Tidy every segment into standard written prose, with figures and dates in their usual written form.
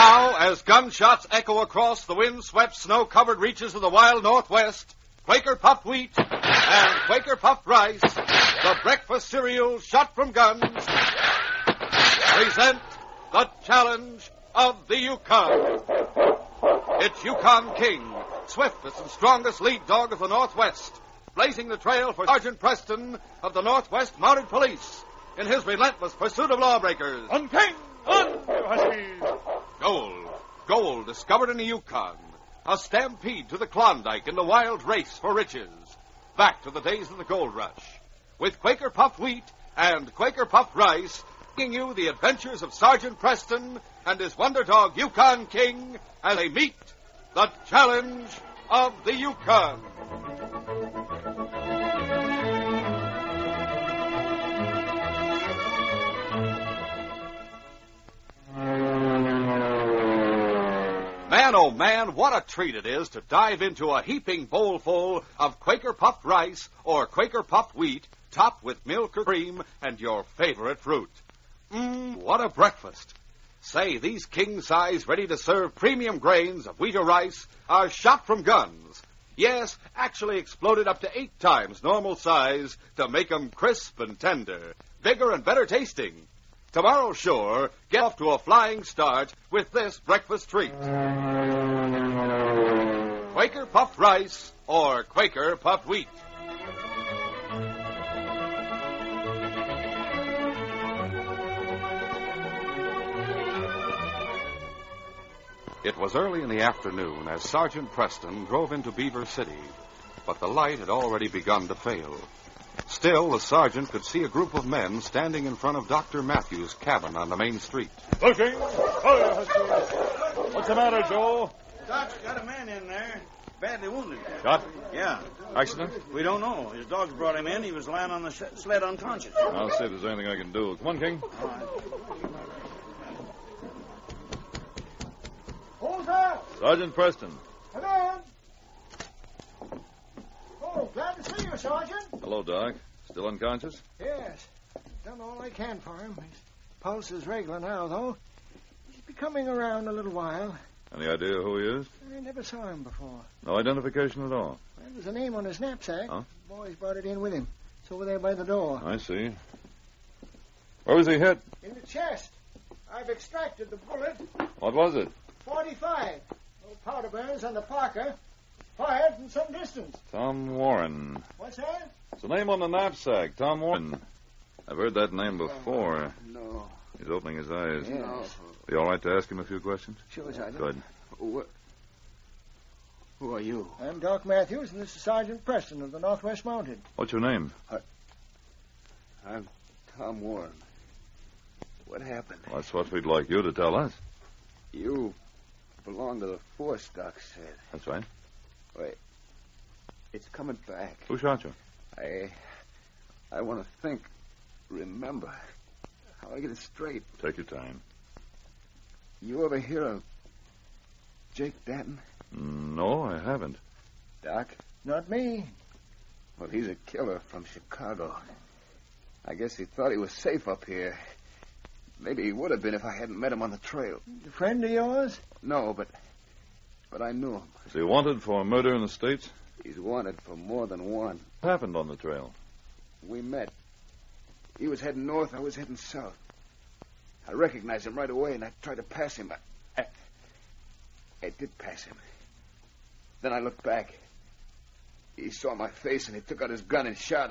Now, as gunshots echo across the wind-swept, snow-covered reaches of the wild Northwest, Quaker Puffed Wheat and Quaker Puffed Rice, the breakfast cereal shot from guns, present the challenge of the Yukon. It's Yukon King, swiftest and strongest lead dog of the Northwest, blazing the trail for Sergeant Preston of the Northwest Mounted Police in his relentless pursuit of lawbreakers. On King! On, you huskies! Gold discovered in the Yukon. A stampede to the Klondike in the wild race for riches. Back to the days of the gold rush. With Quaker Puffed Wheat and Quaker Puffed Rice, bringing you the adventures of Sergeant Preston and his wonder dog Yukon King as they meet the challenge of the Yukon. Man, oh man, what a treat it is to dive into a heaping bowl full of Quaker Puffed Rice or Quaker Puffed Wheat, topped with milk or cream and your favorite fruit. What a breakfast. Say, these king-size, ready-to-serve premium grains of wheat or rice are shot from guns. Yes, actually exploded up to 8 times normal size to make 'em crisp and tender, bigger and better tasting. Tomorrow, sure, get off to a flying start with this breakfast treat. Quaker Puffed Rice or Quaker Puffed Wheat. It was early in the afternoon as Sergeant Preston drove into Beaver City, but the light had already begun to fail. Still, the sergeant could see a group of men standing in front of Dr. Matthews' cabin on the main street. Looking! What's the matter, Joe? Doc's got a man in there, badly wounded. Shot? Yeah. Accident? We don't know. His dogs brought him in. He was lying on the sled unconscious. I'll see if there's anything I can do. Come on, King. All right. Who's that? Sergeant Preston. Come in. Oh, glad to see you, Sergeant. Hello, Doc. Still unconscious? Yes. Done all I can for him. His pulse is regular now, though. He's been coming around a little while. Any idea who he is? I never saw him before. No identification at all. Well, there's a name on his knapsack. Huh? The boys brought it in with him. It's over there by the door. I see. Where was he hit? In the chest. I've extracted the bullet. What was it? 45. No powder burns on the Parker. Fired from some distance. Tom Warren. What's that? It's the name on the knapsack, Tom Warren. I've heard that name before. No. He's opening his eyes. Yes. Be all right to ask him a few questions? Sure, Sergeant. Good. Who are you? I'm Doc Matthews, and this is Sergeant Preston of the Northwest Mounted. What's your name? I'm Tom Warren. What happened? Well, that's what we'd like you to tell us. You belong to the force, Doc said. That's right. Wait. It's coming back. Who shot you? I want to think, remember. How I get it straight. Take your time. You ever hear of Jake Danton? No, I haven't. Doc? Not me. Well, he's a killer from Chicago. I guess he thought he was safe up here. Maybe he would have been if I hadn't met him on the trail. A friend of yours? No, but I knew him. Is he wanted for murder in the States? He's wanted for more than one. What happened on the trail? We met. He was heading north, I was heading south. I recognized him right away, and I tried to pass him. I did pass him. Then I looked back. He saw my face, and he took out his gun and shot.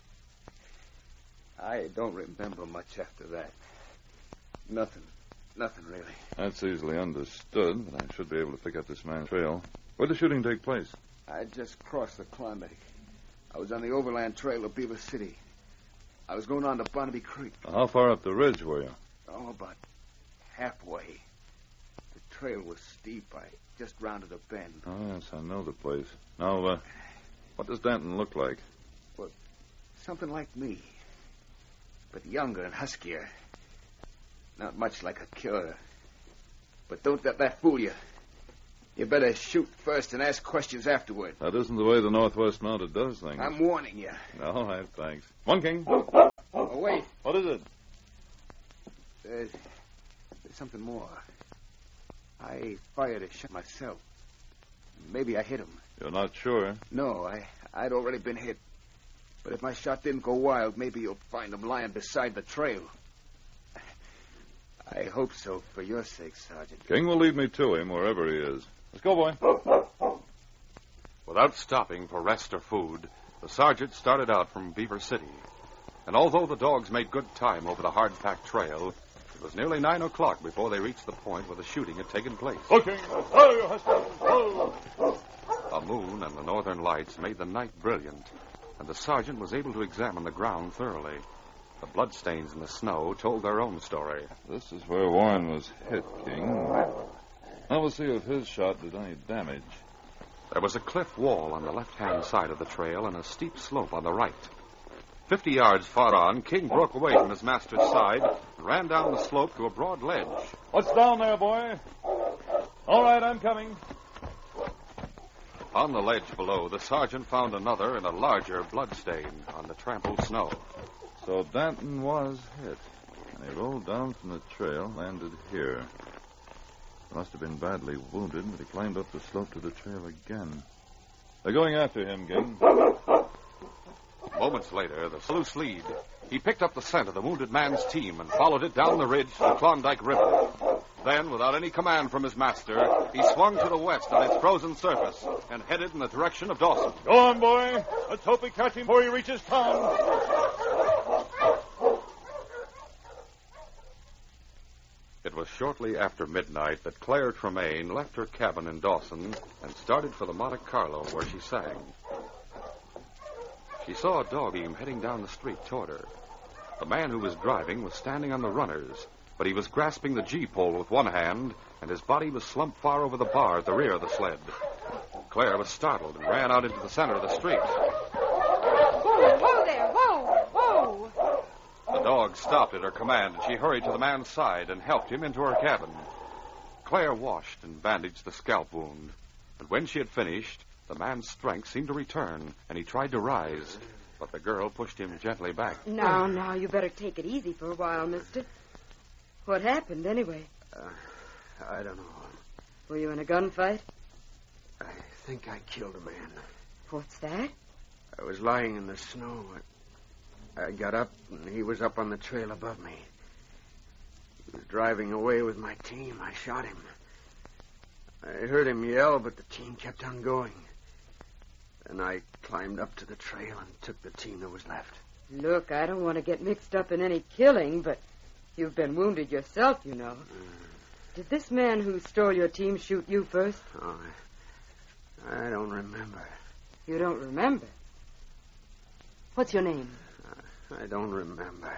I don't remember much after that. Nothing really. That's easily understood, but I should be able to pick up this man's trail. Where'd the shooting take place? I just crossed the Klondike. I was on the overland trail of Beaver City. I was going on to Barnaby Creek. How far up the ridge were you? Oh, about halfway. The trail was steep. I just rounded a bend. Oh, yes, I know the place. Now, what does Danton look like? Well, something like me. But younger and huskier. Not much like a killer. But don't let that fool you. You better shoot first and ask questions afterward. That isn't the way the Northwest Mounted does things. I'm warning you. All right, thanks. One King. Oh, wait. What is it? There's something more. I fired a shot myself. Maybe I hit him. You're not sure? No, I'd already been hit. But if my shot didn't go wild, maybe you'll find him lying beside the trail. I hope so, for your sake, Sergeant. King will lead me to him wherever he is. Let's go, boy. Without stopping for rest or food, the sergeant started out from Beaver City. And although the dogs made good time over the hard-packed trail, it was nearly 9 o'clock before they reached the point where the shooting had taken place. Okay. A moon and the northern lights made the night brilliant, and the sergeant was able to examine the ground thoroughly. The bloodstains in the snow told their own story. This is where Warren was hit, King. Now we'll see if his shot did any damage. There was a cliff wall on the left-hand side of the trail and a steep slope on the right. 50 yards far on, King broke away from his master's side and ran down the slope to a broad ledge. What's down there, boy? All right, I'm coming. On the ledge below, the sergeant found another and a larger bloodstain on the trampled snow. So Danton was hit, and he rolled down from the trail, landed here. He must have been badly wounded, but he climbed up the slope to the trail again. They're going after him, King. Moments later, the loose lead. He picked up the scent of the wounded man's team and followed it down the ridge to the Klondike River. Then, without any command from his master, he swung to the west on its frozen surface and headed in the direction of Dawson. Go on, boy. Let's hope we catch him before he reaches town. It was shortly after midnight that Claire Tremaine left her cabin in Dawson and started for the Monte Carlo where she sang. She saw a dog team heading down the street toward her. The man who was driving was standing on the runners, but he was grasping the G-pole with one hand, and his body was slumped far over the bar at the rear of the sled. Claire was startled and ran out into the center of the street. Whoa, whoa there, whoa, whoa. The dog stopped at her command, and she hurried to the man's side and helped him into her cabin. Claire washed and bandaged the scalp wound, but when she had finished, the man's strength seemed to return, and he tried to rise, but the girl pushed him gently back. Now, you better take it easy for a while, mister. What happened, anyway? I don't know. Were you in a gunfight? I think I killed a man. What's that? I was lying in the snow. I got up, and he was up on the trail above me. He was driving away with my team. I shot him. I heard him yell, but the team kept on going. Then I climbed up to the trail and took the team that was left. Look, I don't want to get mixed up in any killing, but you've been wounded yourself, you know. Did this man who stole your team shoot you first? Oh, I don't remember. You don't remember? What's your name? I don't remember.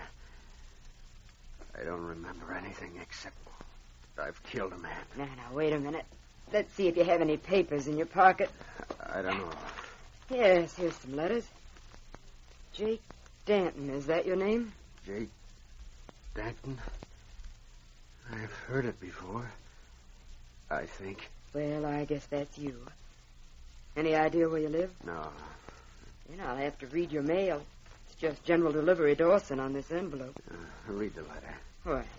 I don't remember anything except I've killed a man. Now, wait a minute. Let's see if you have any papers in your pocket. I don't know. Yes, here's some letters. Jake Danton, is that your name? Jake Danton? I've heard it before. I think. Well, I guess that's you. Any idea where you live? No. Then I'll have to read your mail. It's just General Delivery Dawson on this envelope. Read the letter. All right.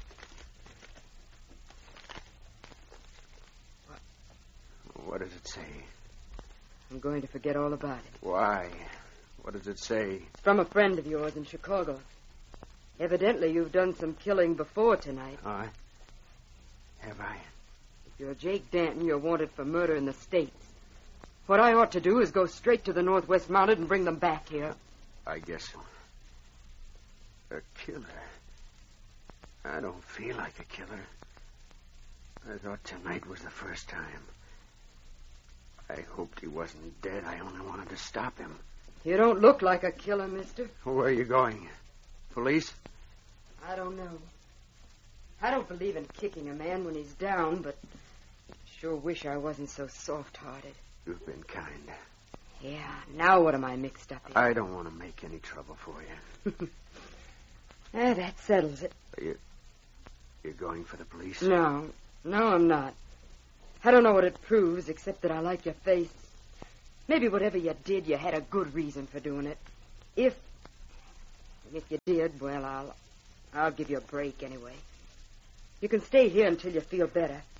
What does it say? I'm going to forget all about it. Why? What does it say? It's from a friend of yours in Chicago. Evidently, you've done some killing before tonight. Oh, have I? If you're Jake Danton, you're wanted for murder in the States. What I ought to do is go straight to the Northwest Mounted and bring them back here. I guess so. A killer? I don't feel like a killer. I thought tonight was the first time. I hoped he wasn't dead. I only wanted to stop him. You don't look like a killer, mister. Where are you going? Police? I don't know. I don't believe in kicking a man when he's down, but sure wish I wasn't so soft-hearted. You've been kind. Yeah, now what am I mixed up in? I don't want to make any trouble for you. That settles it. You're going for the police? No, I'm not. I don't know what it proves, except that I like your face. Maybe whatever you did, you had a good reason for doing it. If you did, well, I'll give you a break anyway. You can stay here until you feel better.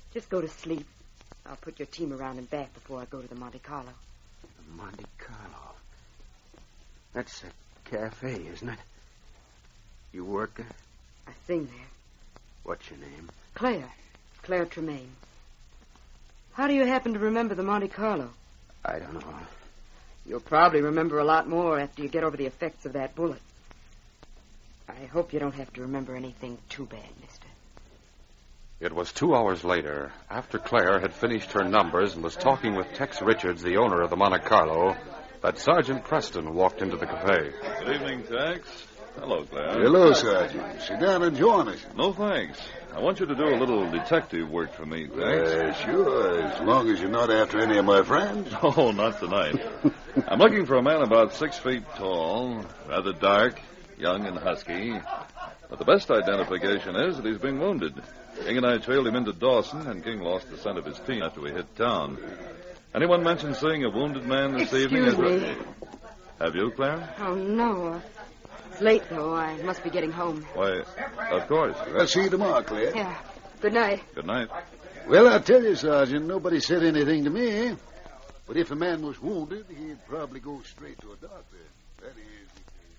Just go to sleep. I'll put your team around and back before I go to the Monte Carlo. Monte Carlo. That's a cafe, isn't it? You work there? I sing there. What's your name? Claire. Claire Tremaine. How do you happen to remember the Monte Carlo? I don't know. You'll probably remember a lot more after you get over the effects of that bullet. I hope you don't have to remember anything too bad, mister. It was 2 hours later, after Claire had finished her numbers and was talking with Tex Richards, the owner of the Monte Carlo, that Sergeant Preston walked into the cafe. Good evening, Tex. Hello, Claire. Hello, Sergeant. Sit down and join us. No, thanks. I want you to do a little detective work for me, Tex. Sure, as long as you're not after any of my friends. Oh, not tonight. I'm looking for a man about 6 feet tall, rather dark, young and husky. But the best identification is that he's been wounded. King and I trailed him into Dawson, and King lost the scent of his team after we hit town. Anyone mentioned seeing a wounded man this evening? Excuse me. Have you, Claire? Oh, no. It's late, though. I must be getting home. Why, of course. I'll see you tomorrow, Claire. Yeah. Good night. Good night. Well, I'll tell you, Sergeant, nobody said anything to me. But if a man was wounded, he'd probably go straight to a doctor. That is,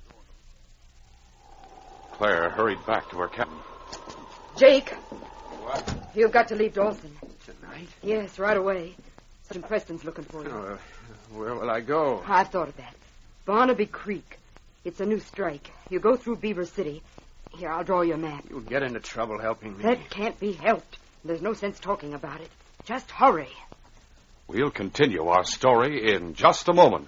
Claire hurried back to her cabin. Jake. What? You've got to leave Dawson. Tonight? Yes, right away. Sergeant Preston's looking for you. Where will I go? I've thought of that. Barnaby Creek. It's a new strike. You go through Beaver City. Here, I'll draw you a map. You'll get into trouble helping me. That can't be helped. There's no sense talking about it. Just hurry. We'll continue our story in just a moment.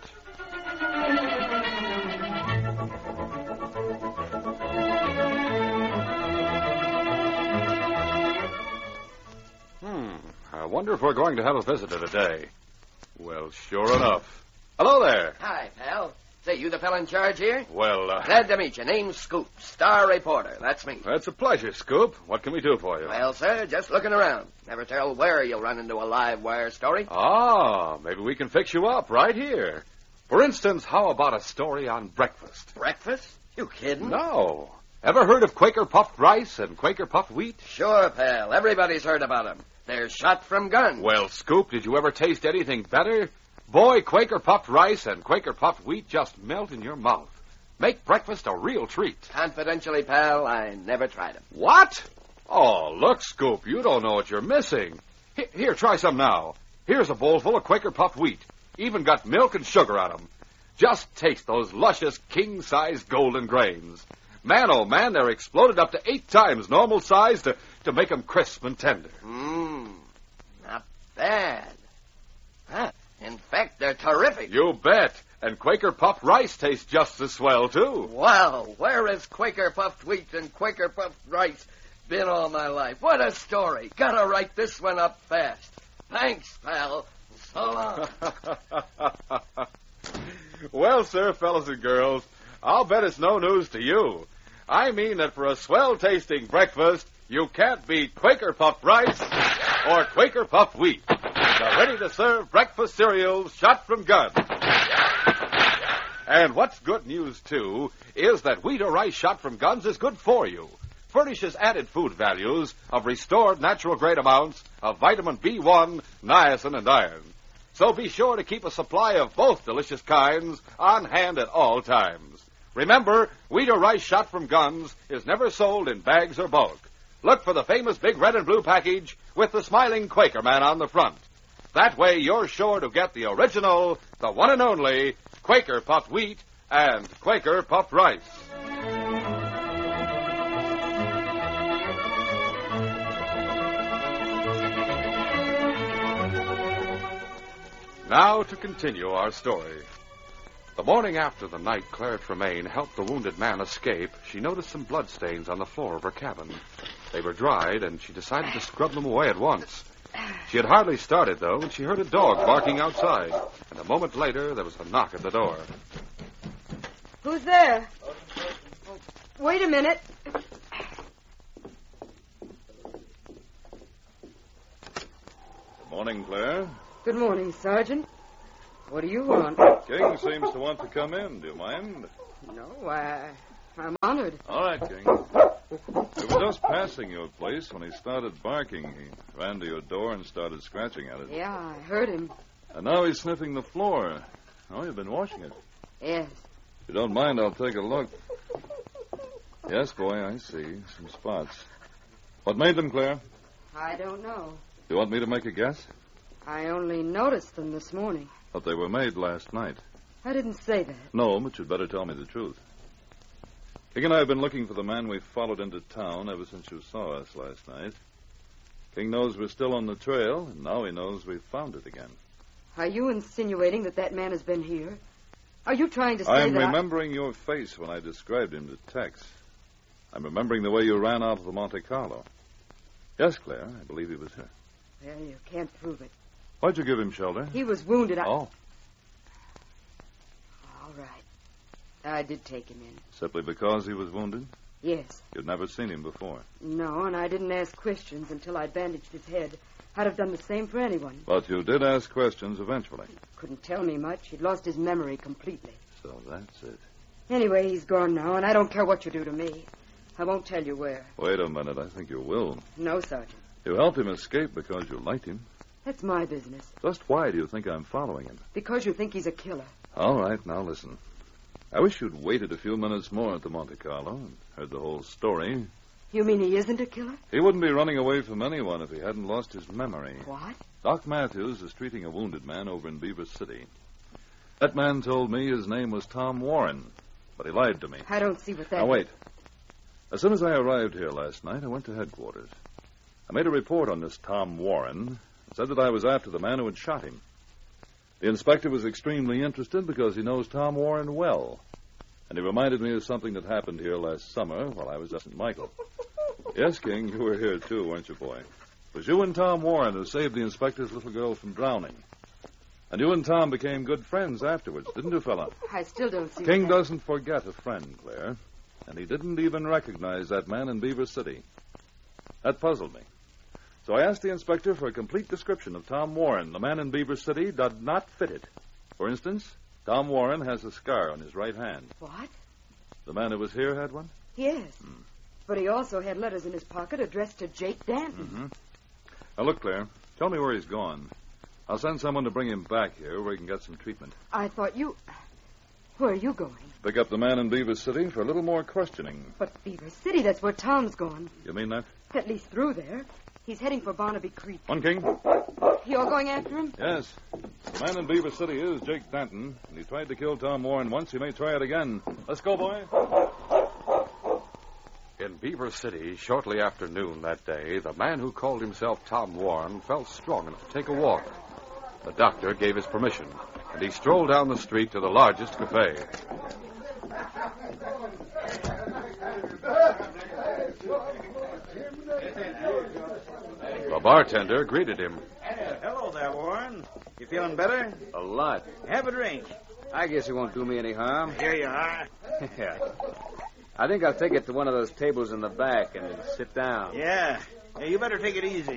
I wonder if we're going to have a visitor today. Well, sure enough. Hello there. Hi, pal. Say, you the fellow in charge here? Well, Glad to meet you. Name's Scoop, Star Reporter. That's me. That's a pleasure, Scoop. What can we do for you? Well, sir, just looking around. Never tell where you'll run into a live wire story. Maybe we can fix you up right here. For instance, how about a story on breakfast? Breakfast? You kidding? No. Ever heard of Quaker puffed rice and Quaker puffed wheat? Sure, pal. Everybody's heard about them. They're shot from guns. Well, Scoop, did you ever taste anything better? Boy, Quaker puffed rice and Quaker puffed wheat just melt in your mouth. Make breakfast a real treat. Confidentially, pal, I never tried them. What? Oh, look, Scoop, you don't know what you're missing. Here, try some now. Here's a bowl full of Quaker puffed wheat. Even got milk and sugar on them. Just taste those luscious king-size golden grains. Man, oh man, they're exploded up to 8 times normal size to make them crisp and tender. Not bad. Huh. In fact, they're terrific. You bet. And Quaker puffed rice tastes just as swell, too. Wow, where has Quaker puffed wheat and Quaker puffed rice been all my life? What a story. Gotta write this one up fast. Thanks, pal. So long. Well, sir, fellas and girls, I'll bet it's no news to you. I mean that for a swell-tasting breakfast, you can't beat Quaker puffed rice or Quaker puffed wheat. The ready-to-serve breakfast cereals shot from guns. And what's good news, too, is that wheat or rice shot from guns is good for you. Furnishes added food values of restored natural-grade amounts of vitamin B1, niacin, and iron. So be sure to keep a supply of both delicious kinds on hand at all times. Remember, wheat or rice shot from guns is never sold in bags or bulk. Look for the famous big red and blue package with the smiling Quaker man on the front. That way you're sure to get the original, the one and only, Quaker puffed wheat and Quaker puffed rice. Now to continue our story. The morning after the night Claire Tremaine helped the wounded man escape, she noticed some bloodstains on the floor of her cabin. They were dried, and she decided to scrub them away at once. She had hardly started, though, when she heard a dog barking outside. And a moment later, there was a knock at the door. Who's there? Oh, wait a minute. Good morning, Claire. Good morning, Sergeant. What do you want? King seems to want to come in. Do you mind? No, I'm honored. All right, King. We were just passing your place when he started barking. He ran to your door and started scratching at it. Yeah, I heard him. And now he's sniffing the floor. Oh, you've been washing it. Yes. If you don't mind, I'll take a look. Yes, boy, I see. Some spots. What made them, Claire? I don't know. You want me to make a guess? I only noticed them this morning. But they were made last night. I didn't say that. No, but you'd better tell me the truth. King and I have been looking for the man we followed into town ever since you saw us last night. King knows we're still on the trail, and now he knows we've found it again. Are you insinuating that man has been here? Are you trying to say I'm that remembering your face when I described him to Tex. I'm remembering the way you ran out of the Monte Carlo. Yes, Claire, I believe he was here. Well, you can't prove it. Why'd you give him shelter? He was wounded. Oh. All right. I did take him in. Simply because he was wounded? Yes. You'd never seen him before. No, and I didn't ask questions until I'd bandaged his head. I'd have done the same for anyone. But you did ask questions eventually. Couldn't tell me much. He'd lost his memory completely. So that's it. Anyway, he's gone now, and I don't care what you do to me. I won't tell you where. Wait a minute. I think you will. No, Sergeant. You helped him escape because you liked him. That's my business. Just why do you think I'm following him? Because you think he's a killer. All right, now listen. I wish you'd waited a few minutes more at the Monte Carlo and heard the whole story. You mean he isn't a killer? He wouldn't be running away from anyone if he hadn't lost his memory. What? Doc Matthews is treating a wounded man over in Beaver City. That man told me his name was Tom Warren, but he lied to me. I don't see what that Now, wait. As soon as I arrived here last night, I went to headquarters. I made a report on this Tom Warren and said that I was after the man who had shot him. The inspector was extremely interested because he knows Tom Warren well. And he reminded me of something that happened here last summer while I was at St. Michael. Yes, King, you were here too, weren't you, boy? It was you and Tom Warren who saved the inspector's little girl from drowning. And you and Tom became good friends afterwards, didn't you, fella? I still don't see King what that... doesn't forget a friend, Claire. And he didn't even recognize that man in Beaver City. That puzzled me. So I asked the inspector for a complete description of Tom Warren. The man in Beaver City did not fit it. For instance, Tom Warren has a scar on his right hand. What? The man who was here had one? Yes. But he also had letters in his pocket addressed to Jake Danton. Mm-hmm. Now, look, Claire, tell me where he's gone. I'll send someone to bring him back here where he can get some treatment. I thought you... Where are you going? Pick up the man in Beaver City for a little more questioning. But Beaver City, that's where Tom's gone. You mean that? At least through there. He's heading for Barnaby Creek. One, King. You're going after him? Yes. The man in Beaver City is Jake Danton, and he tried to kill Tom Warren once. He may try it again. Let's go, boy. In Beaver City, shortly after noon that day, the man who called himself Tom Warren felt strong enough to take a walk. The doctor gave his permission, and he strolled down the street to the largest cafe. The bartender greeted him. Hello there, Warren. You feeling better? A lot. Have a drink. I guess it won't do me any harm. Here you are. Yeah. I think I'll take it to one of those tables in the back and sit down. Yeah. Hey, you better take it easy.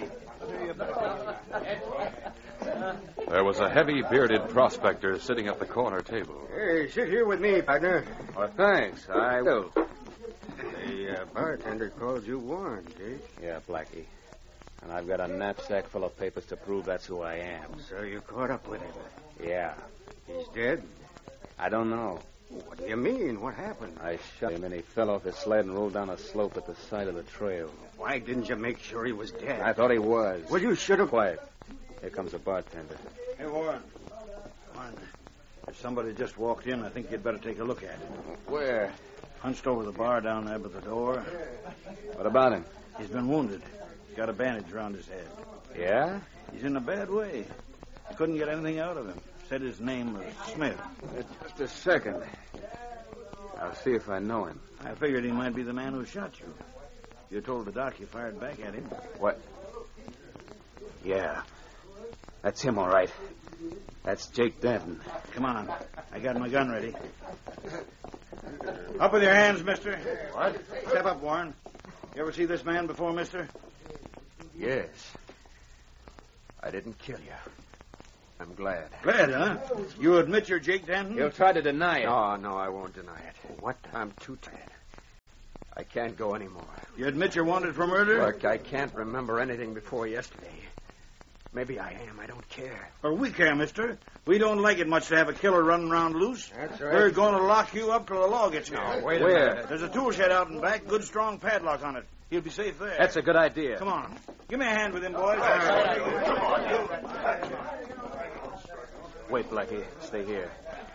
There was a heavy, bearded prospector sitting at the corner table. Hey, sit here with me, partner. Well, thanks. I will. The bartender called you Warren, Jake. Yeah, Blackie. And I've got a knapsack full of papers to prove that's who I am. So you caught up with him. Yeah. He's dead? I don't know. What do you mean? What happened? I shot him and he fell off his sled and rolled down a slope at the side of the trail. Why didn't you make sure he was dead? I thought he was. Well, you should have... Quiet. Here comes the bartender. Hey, Warren. Come on. If somebody just walked in, I think you'd better take a look at him. Where? Hunched over the bar down there by the door. What about him? He's been wounded. He's got a bandage around his head. Yeah? He's in a bad way. I couldn't get anything out of him. Said his name was Smith. Just a second. I'll see if I know him. I figured he might be the man who shot you. You told the doc you fired back at him. What? Yeah. That's him, all right. That's Jake Danton. Come on. I got my gun ready. Up with your hands, mister. What? Step up, Warren. You ever see this man before, mister? Yes. I didn't kill you. I'm glad. Glad, huh? You admit you're Jake Danton? He'll try to deny it. No, I won't deny it. What? I'm too tired. I can't go anymore. You admit you're wanted for murder? Look, I can't remember anything before yesterday. Maybe I am. I don't care. Well, we care, mister. We don't like it much to have a killer running around loose. That's right. We're going to lock you up till the law gets here. No, wait a minute. There's a tool shed out in back, good strong padlock on it. He'll be safe there. That's a good idea. Come on. Give me a hand with him, boys. Wait, Blackie. Stay here.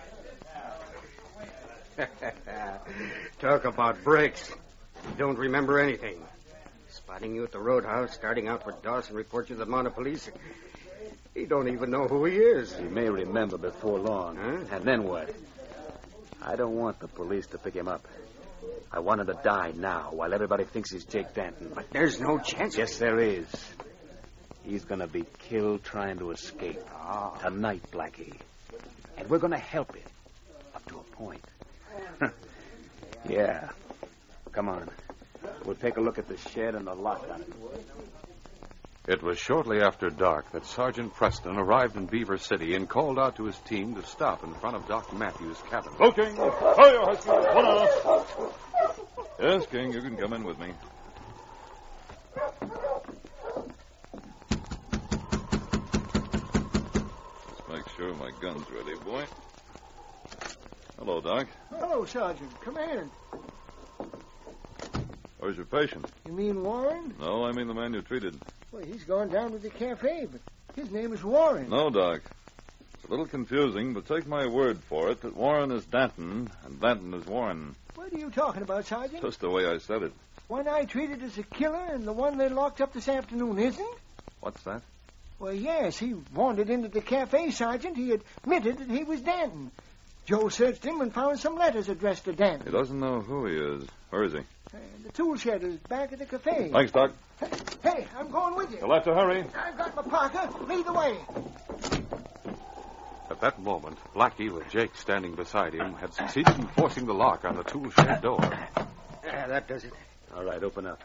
Talk about breaks. You don't remember anything. Spotting you at the roadhouse, starting out for Dawson, report you to the mounted police. He don't even know who he is. He may remember before long. Huh? And then what? I don't want the police to pick him up. I want him to die now while everybody thinks he's Jake Danton. But there's no chance. Yes, there is. He's going to be killed trying to escape. Oh. Tonight, Blackie. And we're going to help him. Up to a point. Yeah. Come on. We'll take a look at the shed and the lock on it. It was shortly after dark that Sergeant Preston arrived in Beaver City and called out to his team to stop in front of Doc Matthews' cabin. Go, King. Hiya, Husky. One off. Yes, King, you can come in with me. Let's make sure my gun's ready, boy. Hello, Doc. Hello, Sergeant. Come in. Where's your patient? You mean Warren? No, I mean the man you treated. Well, he's gone down to the cafe, but his name is Warren. No, Doc. It's a little confusing, but take my word for it that Warren is Danton and Danton is Warren. What are you talking about, Sergeant? Just the way I said it. One I treated as a killer and the one they locked up this afternoon isn't? What's that? Well, yes, he wandered into the cafe, Sergeant. He admitted that he was Danton. Joe searched him and found some letters addressed to Danton. He doesn't know who he is. Where is he? The tool shed is back at the cafe. Thanks, Doc. Hey, I'm going with you. You'll have to hurry. I've got my Parker. Lead the way. At that moment, Blackie, with Jake standing beside him, had succeeded in forcing the lock on the tool shed door. Yeah, that does it. All right, open up.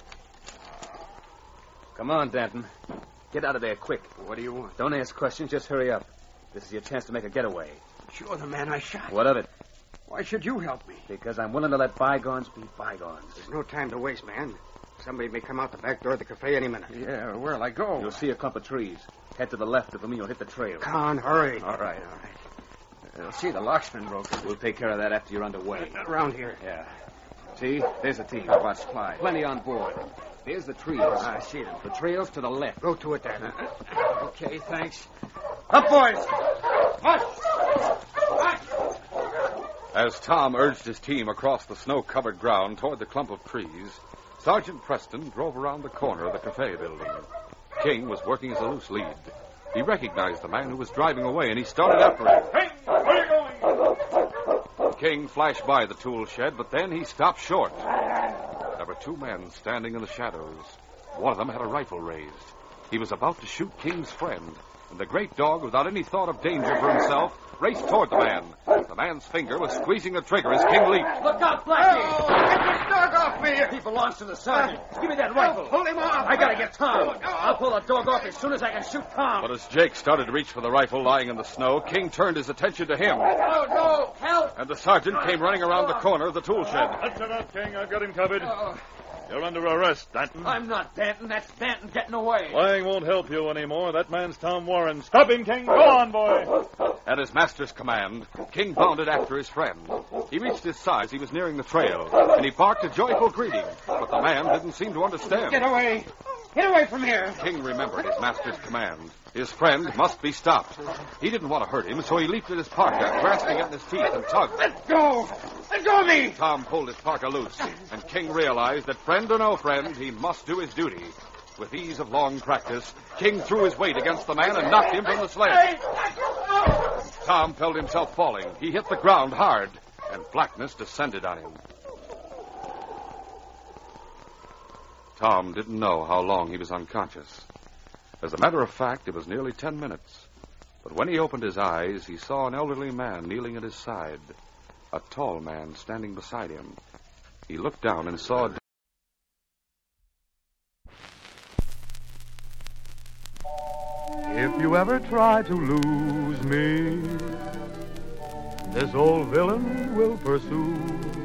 Come on, Danton. Get out of there quick. What do you want? Don't ask questions, just hurry up. This is your chance to make a getaway. You're the man I shot. What of it? Why should you help me? Because I'm willing to let bygones be bygones. There's no time to waste, man. Somebody may come out the back door of the cafe any minute. Yeah, where'll I go? You'll see a clump of trees. Head to the left of them and you'll hit the trail. Come on, hurry. All right. You'll see the lock's been broken. We'll take care of that after you're underway. Around here. Yeah. See? There's the team. How about supplies? Plenty on board. There's the trees. I see them. The trail's to the left. Go to it, then. Okay, thanks. Up, boys! March! As Tom urged his team across the snow-covered ground toward the clump of trees, Sergeant Preston drove around the corner of the cafe building. King was working as a loose lead. He recognized the man who was driving away, and he started after him. King, where are you going? King flashed by the tool shed, but then he stopped short. There were two men standing in the shadows. One of them had a rifle raised. He was about to shoot King's friend, and the great dog, without any thought of danger for himself, raced toward the man. The man's finger was squeezing the trigger as King leaped. Look out, Blackie! Get this dog off me! He belongs to the sergeant. Give me that rifle. Pull him off! I gotta get Tom. I'll pull the dog off as soon as I can shoot Tom. But as Jake started to reach for the rifle lying in the snow, King turned his attention to him. Oh, no! Help! And the sergeant came running around the corner of the tool shed. That's enough, King. I've got him covered. You're under arrest, Danton. I'm not Danton. That's Danton getting away. Lying won't help you anymore. That man's Tom Warren. Stop him, King. Go on, boy. At his master's command, King bounded after his friend. He reached his side as he was nearing the trail, and he barked a joyful greeting. But the man didn't seem to understand. Get away! Get away from here! King remembered his master's command. His friend must be stopped. He didn't want to hurt him, so he leaped at his parka, grasping at his teeth and tugged. Let go! Let go of me! Tom pulled his parka loose, and King realized that friend or no friend, he must do his duty. With ease of long practice, King threw his weight against the man and knocked him from the sled. Tom felt himself falling. He hit the ground hard, and blackness descended on him. Tom didn't know how long he was unconscious. As a matter of fact, it was nearly 10 minutes. But when he opened his eyes, he saw an elderly man kneeling at his side, a tall man standing beside him. He looked down and saw... If you ever try to lose me, this old villain will pursue.